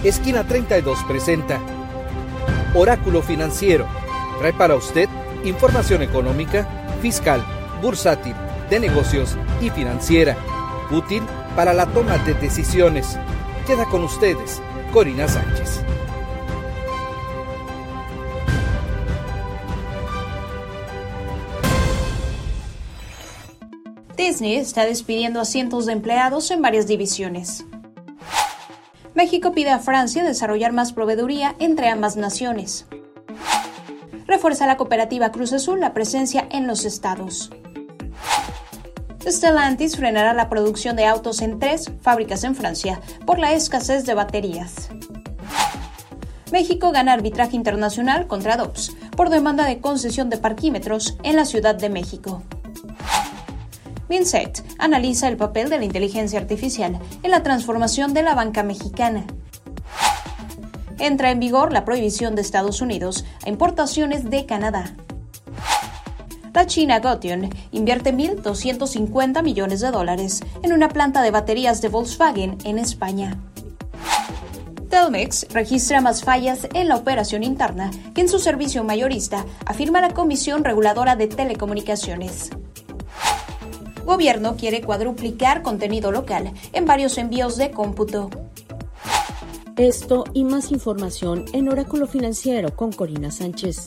Esquina 32 presenta Oráculo Financiero. Trae para usted información económica, fiscal, bursátil, de negocios y financiera, útil para la toma de decisiones. Queda con ustedes, Corina Sánchez. Disney está despidiendo a cientos de empleados en varias divisiones. México pide a Francia desarrollar más proveeduría entre ambas naciones. Refuerza la cooperativa Cruz Azul la presencia en los estados. Stellantis frenará la producción de autos en 3 fábricas en Francia por la escasez de baterías. México gana arbitraje internacional contra DOPS por demanda de concesión de parquímetros en la Ciudad de México. MinSET analiza el papel de la inteligencia artificial en la transformación de la banca mexicana. Entra en vigor la prohibición de Estados Unidos a importaciones de Canadá. La China Gotion invierte $1,250 millones en una planta de baterías de Volkswagen en España. Telmex registra más fallas en la operación interna que en su servicio mayorista, afirma la Comisión Reguladora de Telecomunicaciones. Gobierno quiere cuadruplicar contenido local en varios envíos de cómputo. Esto y más información en Oráculo Financiero con Corina Sánchez.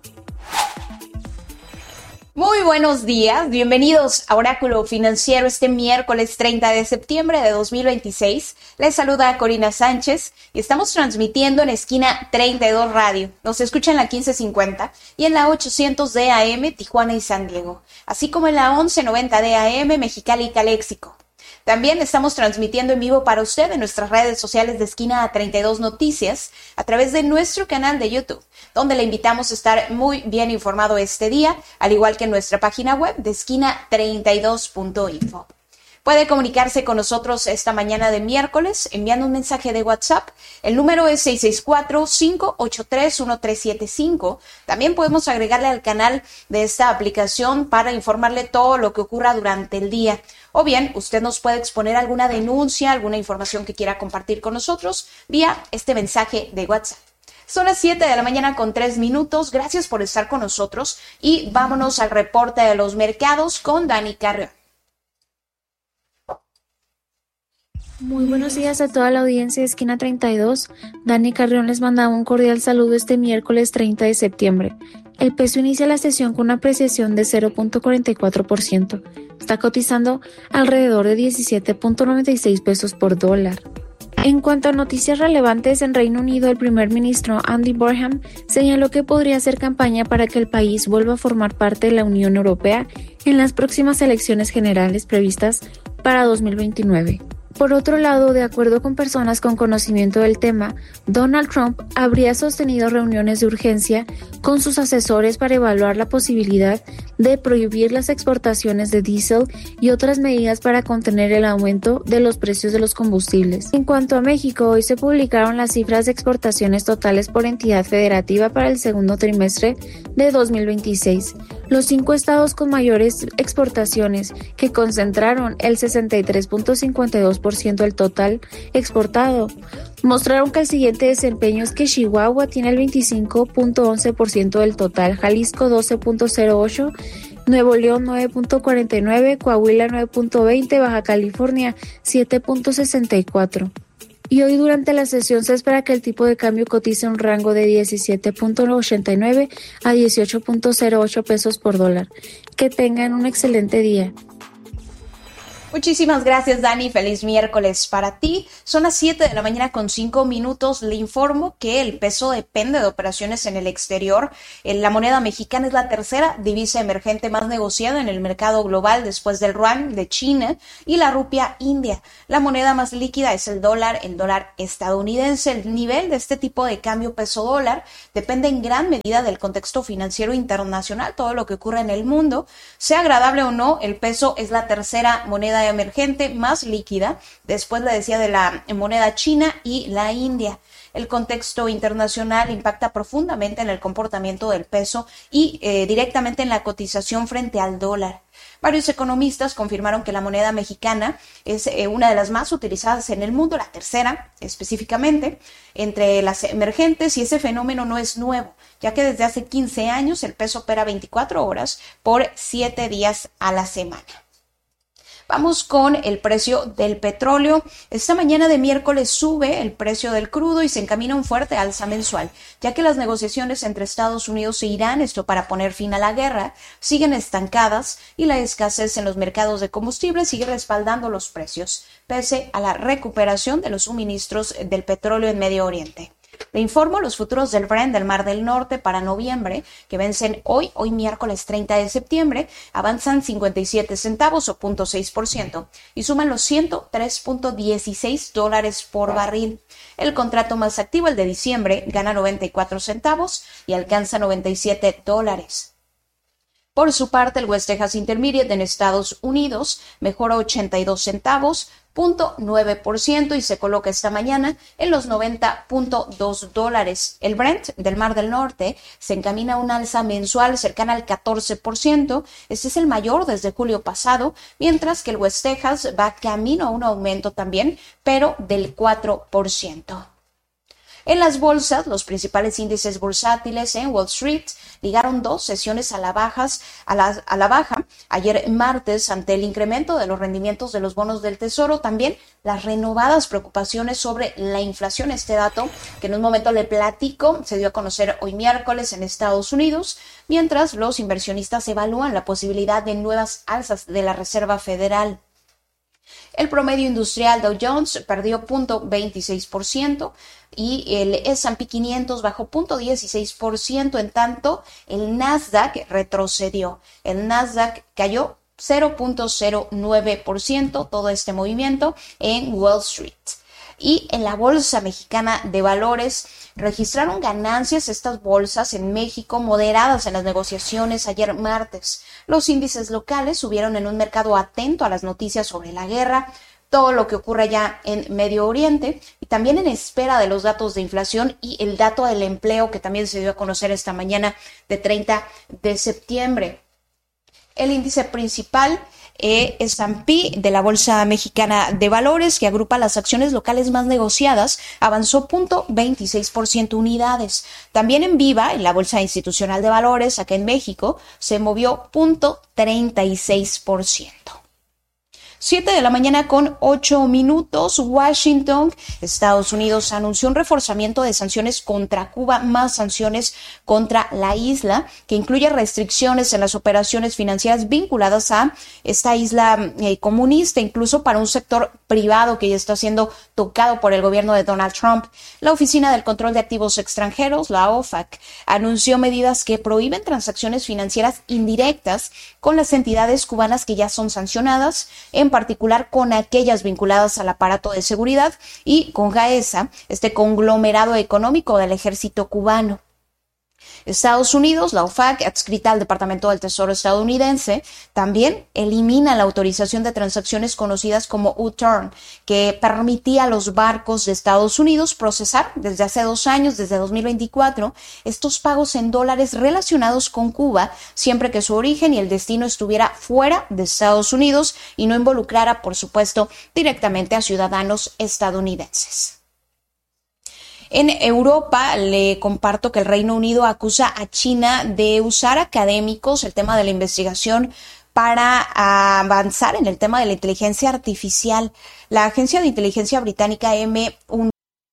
Muy buenos días, bienvenidos a Oráculo Financiero este miércoles 30 de septiembre de 2026. Les saluda Corina Sánchez y estamos transmitiendo en Esquina 32 Radio. Nos escuchan en la 1550 y en la 800 de AM Tijuana y San Diego, así como en la 1190 de AM Mexicali y Caléxico. También estamos transmitiendo en vivo para usted en nuestras redes sociales de Esquina 32 Noticias a través de nuestro canal de YouTube, donde le invitamos a estar muy bien informado este día, al igual que en nuestra página web de esquina32.info. Puede comunicarse con nosotros esta mañana de miércoles enviando un mensaje de WhatsApp. El número es 664-583-1375. También podemos agregarle al canal de esta aplicación para informarle todo lo que ocurra durante el día. O bien, usted nos puede exponer alguna denuncia, alguna información que quiera compartir con nosotros vía este mensaje de WhatsApp. Son las 7 de la mañana con 3 minutos. Gracias por estar con nosotros y vámonos al reporte de los mercados con Dani Carrión. Muy buenos días a toda la audiencia de Esquina 32. Dani Carrión les manda un cordial saludo este miércoles 30 de septiembre. El peso inicia la sesión con una apreciación de 0.44%. Está cotizando alrededor de 17.96 pesos por dólar. En cuanto a noticias relevantes en Reino Unido, el primer ministro Andy Burnham señaló que podría hacer campaña para que el país vuelva a formar parte de la Unión Europea en las próximas elecciones generales previstas para 2029. Por otro lado, de acuerdo con personas con conocimiento del tema, Donald Trump habría sostenido reuniones de urgencia con sus asesores para evaluar la posibilidad de prohibir las exportaciones de diésel y otras medidas para contener el aumento de los precios de los combustibles. En cuanto a México, hoy se publicaron las cifras de exportaciones totales por entidad federativa para el segundo trimestre de 2026. Los 5 estados con mayores exportaciones, que concentraron el 63.52% del total exportado, mostraron que el siguiente desempeño es que Chihuahua tiene el 25.11% del total, Jalisco 12.08%, Nuevo León 9.49%, Coahuila 9.20%, Baja California 7.64%. Y hoy durante la sesión se espera que el tipo de cambio cotice un rango de 17.89 a 18.08 pesos por dólar. Que tengan un excelente día. Muchísimas gracias, Dani. Feliz miércoles para ti. Son las 7 de la mañana con 5 minutos. Le informo que el peso depende de operaciones en el exterior. La moneda mexicana es la tercera divisa emergente más negociada en el mercado global después del yuan de China y la rupia india. La moneda más líquida es el dólar estadounidense. El nivel de este tipo de cambio peso-dólar depende en gran medida del contexto financiero internacional, todo lo que ocurre en el mundo. Sea agradable o no, el peso es la tercera moneda moneda emergente más líquida, después le decía de la moneda china y la India. El contexto internacional impacta profundamente en el comportamiento del peso y directamente en la cotización frente al dólar. Varios economistas confirmaron que la moneda mexicana es una de las más utilizadas en el mundo, la tercera específicamente, entre las emergentes, y ese fenómeno no es nuevo, ya que desde hace 15 años el peso opera 24 horas por 7 días a la semana. Vamos con el precio del petróleo. Esta mañana de miércoles sube el precio del crudo y se encamina un fuerte alza mensual, ya que las negociaciones entre Estados Unidos e Irán, esto para poner fin a la guerra, siguen estancadas y la escasez en los mercados de combustible sigue respaldando los precios, pese a la recuperación de los suministros del petróleo en Medio Oriente. Le informo, los futuros del Brent del Mar del Norte para noviembre, que vencen hoy miércoles 30 de septiembre, avanzan 57 centavos o 0.6% y suman los $103.16 por barril. El contrato más activo, el de diciembre, gana 94 centavos y alcanza $97. Por su parte, el West Texas Intermediate en Estados Unidos mejora 82 centavos, 0.9% y se coloca esta mañana en los $90.2. El Brent del Mar del Norte se encamina a un alza mensual cercana al 14%. Este es el mayor desde julio pasado, mientras que el West Texas va camino a un aumento también, pero del 4%. En las bolsas, los principales índices bursátiles en Wall Street ligaron 2 sesiones a la baja ayer martes ante el incremento de los rendimientos de los bonos del Tesoro, también las renovadas preocupaciones sobre la inflación. Este dato que en un momento le platico se dio a conocer hoy miércoles en Estados Unidos, mientras los inversionistas evalúan la posibilidad de nuevas alzas de la Reserva Federal. El promedio industrial Dow Jones perdió 0.26% y el S&P 500 bajó 0.16%, en tanto el Nasdaq retrocedió. El Nasdaq cayó 0.09%, todo este movimiento en Wall Street. Y en la Bolsa Mexicana de Valores registraron ganancias estas bolsas en México moderadas en las negociaciones ayer martes. Los índices locales subieron en un mercado atento a las noticias sobre la guerra, todo lo que ocurre ya en Medio Oriente y también en espera de los datos de inflación y el dato del empleo que también se dio a conocer esta mañana de 30 de septiembre. El índice principal S&P de la Bolsa Mexicana de Valores, que agrupa las acciones locales más negociadas, avanzó 0.26% unidades. También en Viva, en la Bolsa Institucional de Valores, acá en México, se movió 0.36%. 7 de la mañana con 8 minutos. Washington, Estados Unidos, anunció un reforzamiento de sanciones contra Cuba, más sanciones contra la isla, que incluye restricciones en las operaciones financieras vinculadas a esta isla comunista, incluso para un sector privado que ya está siendo tocado por el gobierno de Donald Trump. La Oficina del Control de Activos Extranjeros, la OFAC, anunció medidas que prohíben transacciones financieras indirectas con las entidades cubanas que ya son sancionadas, en particular con aquellas vinculadas al aparato de seguridad y con GAESA, este conglomerado económico del ejército cubano. Estados Unidos, la OFAC, adscrita al Departamento del Tesoro estadounidense, también elimina la autorización de transacciones conocidas como U-Turn, que permitía a los barcos de Estados Unidos procesar desde hace 2 años, desde 2024, estos pagos en dólares relacionados con Cuba, siempre que su origen y el destino estuviera fuera de Estados Unidos y no involucrara, por supuesto, directamente a ciudadanos estadounidenses. En Europa, le comparto que el Reino Unido acusa a China de usar académicos, el tema de la investigación, para avanzar en el tema de la inteligencia artificial. La agencia de inteligencia británica M1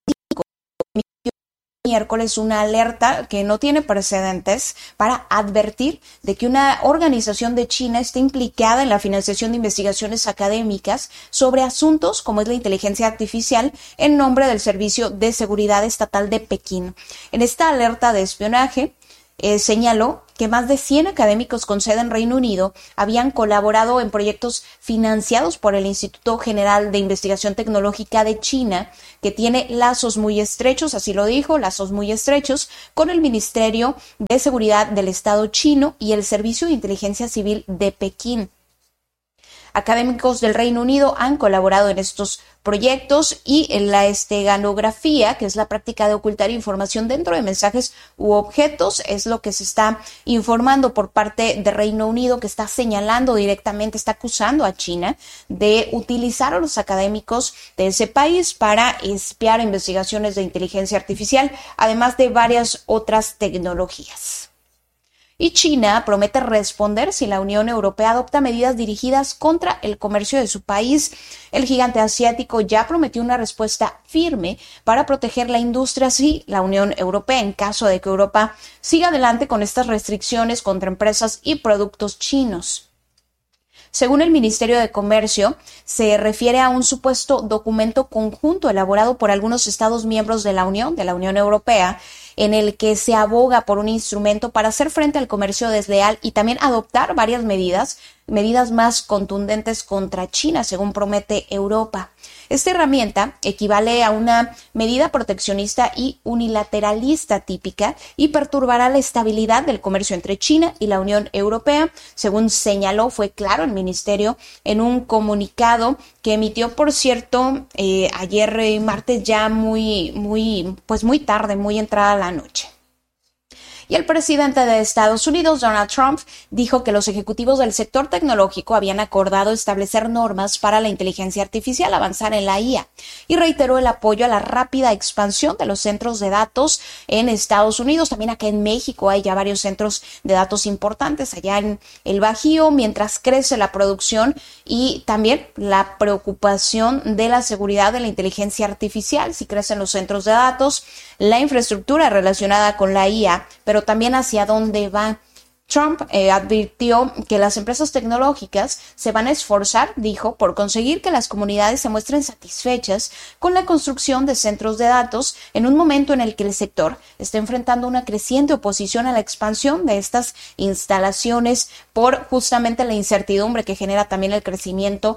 miércoles una alerta que no tiene precedentes para advertir de que una organización de China está implicada en la financiación de investigaciones académicas sobre asuntos como es la inteligencia artificial en nombre del Servicio de Seguridad Estatal de Pekín. En esta alerta de espionaje señaló que más de 100 académicos con sede en Reino Unido habían colaborado en proyectos financiados por el Instituto General de Investigación Tecnológica de China, que tiene lazos muy estrechos, así lo dijo, lazos muy estrechos con el Ministerio de Seguridad del Estado chino y el Servicio de Inteligencia Civil de Pekín. Académicos del Reino Unido han colaborado en estos proyectos y en la esteganografía, que es la práctica de ocultar información dentro de mensajes u objetos, es lo que se está informando por parte de Reino Unido, que está señalando directamente, está acusando a China de utilizar a los académicos de ese país para espiar investigaciones de inteligencia artificial, además de varias otras tecnologías. Y China promete responder si la Unión Europea adopta medidas dirigidas contra el comercio de su país. El gigante asiático ya prometió una respuesta firme para proteger la industria si la Unión Europea, en caso de que Europa siga adelante con estas restricciones contra empresas y productos chinos. Según el Ministerio de Comercio, se refiere a un supuesto documento conjunto elaborado por algunos Estados miembros de la Unión Europea, en el que se aboga por un instrumento para hacer frente al comercio desleal y también adoptar varias medidas más contundentes contra China, según promete Europa. Esta herramienta equivale a una medida proteccionista y unilateralista típica y perturbará la estabilidad del comercio entre China y la Unión Europea, según señaló, fue claro el ministerio en un comunicado que emitió, por cierto, ayer martes ya muy tarde, muy entrada la noche. Y el presidente de Estados Unidos, Donald Trump, dijo que los ejecutivos del sector tecnológico habían acordado establecer normas para la inteligencia artificial, avanzar en la IA, y reiteró el apoyo a la rápida expansión de los centros de datos en Estados Unidos. También acá en México hay ya varios centros de datos importantes allá en el Bajío, mientras crece la producción y también la preocupación de la seguridad de la inteligencia artificial, si crecen los centros de datos, la infraestructura relacionada con la IA, pero también hacia dónde va. Trump advirtió que las empresas tecnológicas se van a esforzar, dijo, por conseguir que las comunidades se muestren satisfechas con la construcción de centros de datos en un momento en el que el sector está enfrentando una creciente oposición a la expansión de estas instalaciones por justamente la incertidumbre que genera también el crecimiento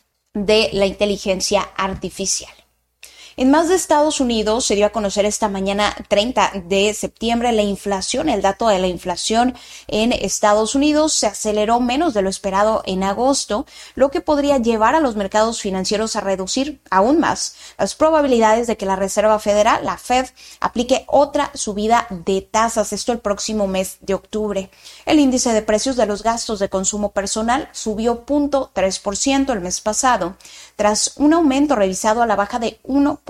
de la inteligencia artificial. En más de Estados Unidos se dio a conocer esta mañana 30 de septiembre la inflación. El dato de la inflación en Estados Unidos se aceleró menos de lo esperado en agosto, lo que podría llevar a los mercados financieros a reducir aún más las probabilidades de que la Reserva Federal, la Fed, aplique otra subida de tasas, esto el próximo mes de octubre. El índice de precios de los gastos de consumo personal subió 0.3% el mes pasado, tras un aumento revisado a la baja de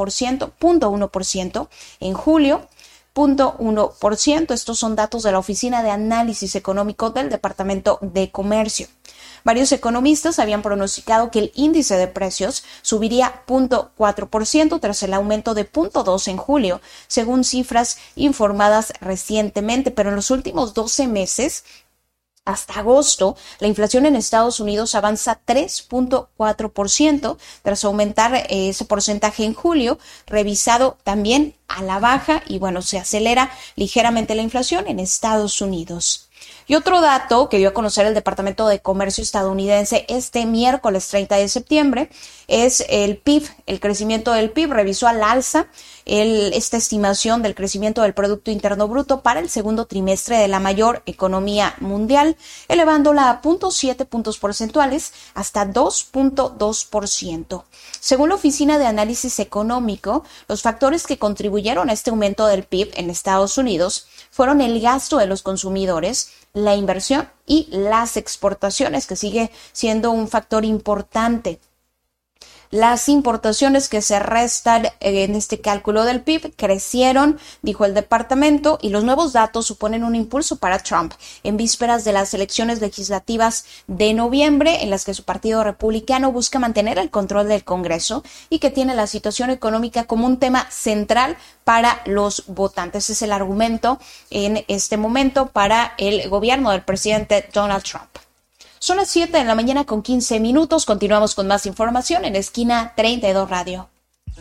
0.1% en julio, 0.1%. Estos son datos de la Oficina de Análisis Económico del Departamento de Comercio. Varios economistas habían pronosticado que el índice de precios subiría 0.4% tras el aumento de 0.2% en julio, según cifras informadas recientemente, pero en los últimos 12 meses, hasta agosto, la inflación en Estados Unidos avanza 3.4%, tras aumentar ese porcentaje en julio, revisado también a la baja y se acelera ligeramente la inflación en Estados Unidos. Y otro dato que dio a conocer el Departamento de Comercio estadounidense este miércoles 30 de septiembre es el PIB. El crecimiento del PIB revisó al alza esta estimación del crecimiento del Producto Interno Bruto para el segundo trimestre de la mayor economía mundial, elevándola a 0.7 puntos porcentuales hasta 2.2%. Según la Oficina de Análisis Económico, los factores que contribuyeron a este aumento del PIB en Estados Unidos fueron el gasto de los consumidores, la inversión y las exportaciones, que sigue siendo un factor importante. Las importaciones que se restan en este cálculo del PIB crecieron, dijo el departamento, y los nuevos datos suponen un impulso para Trump en vísperas de las elecciones legislativas de noviembre, en las que su partido republicano busca mantener el control del Congreso y que tiene la situación económica como un tema central para los votantes. Es el argumento en este momento para el gobierno del presidente Donald Trump. Son las 7 de la mañana con 15 minutos. Continuamos con más información en Esquina 32 Radio.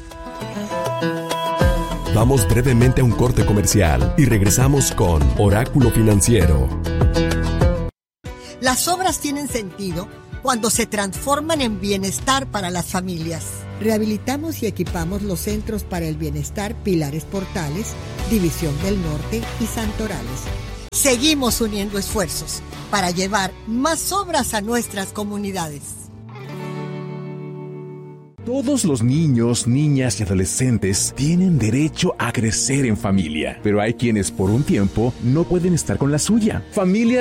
Vamos brevemente a un corte comercial y regresamos con Oráculo Financiero. Las obras tienen sentido cuando se transforman en bienestar para las familias. Rehabilitamos y equipamos los centros para el bienestar Pilares Portales, División del Norte y Santorales. Seguimos uniendo esfuerzos para llevar más obras a nuestras comunidades. Todos los niños, niñas y adolescentes tienen derecho a crecer en familia, pero hay quienes por un tiempo no pueden estar con la suya. Familias